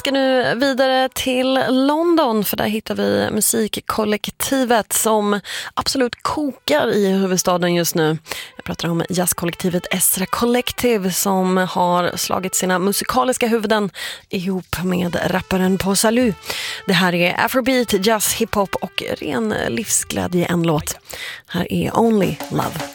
ska nu vidare till London, för där hittar vi musikkollektivet som absolut kokar i huvudstaden just nu. Jag pratar om jazzkollektivet Esra Collective som har slagit sina musikaliska huvuden ihop med rapparen på Salut. Det här är Afrobeat, jazz, hiphop och ren livsglädje i en låt. Här är Only Love.